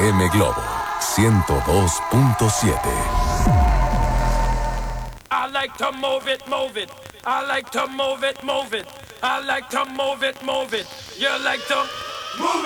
FM Globo 102.7. I like to move it, move it. I like to move it, move it. I like to move it, move it. You like to move it.